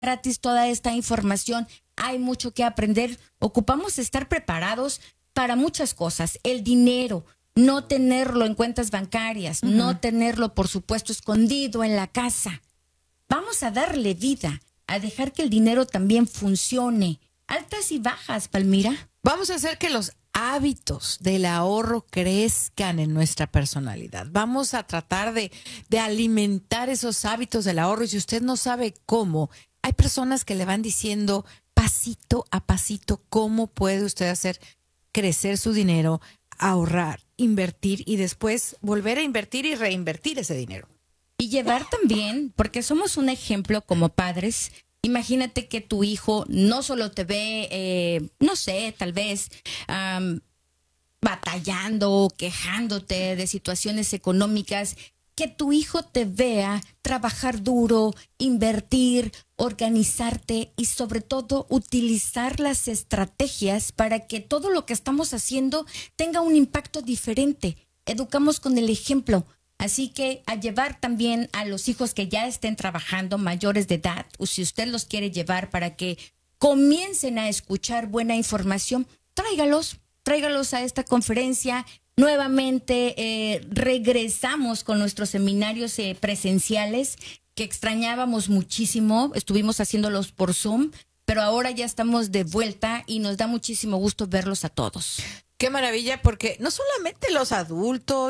gratis toda esta información. Hay mucho que aprender. Ocupamos estar preparados para muchas cosas. El dinero, no tenerlo en cuentas bancarias, no tenerlo, por supuesto, escondido en la casa. Vamos a darle vida, a dejar que el dinero también funcione. Altas y bajas, Palmira. Vamos a hacer que los hábitos del ahorro crezcan en nuestra personalidad. Vamos a tratar de alimentar esos hábitos del ahorro. Y si usted no sabe cómo, hay personas que le van diciendo pasito a pasito cómo puede usted hacer crecer su dinero, ahorrar, invertir y después volver a invertir y reinvertir ese dinero. Y llevar también, porque somos un ejemplo como padres. Imagínate que tu hijo no solo te ve, no sé, tal vez batallando, quejándote de situaciones económicas, que tu hijo te vea trabajar duro, invertir, organizarte y sobre todo utilizar las estrategias para que todo lo que estamos haciendo tenga un impacto diferente. Educamos con el ejemplo. Así que a llevar también a los hijos que ya estén trabajando, mayores de edad, o si usted los quiere llevar para que comiencen a escuchar buena información, tráigalos a esta conferencia. Nuevamente regresamos con nuestros seminarios presenciales que extrañábamos muchísimo. Estuvimos haciéndolos por Zoom, pero ahora ya estamos de vuelta y nos da muchísimo gusto verlos a todos. Qué maravilla, porque no solamente los adultos,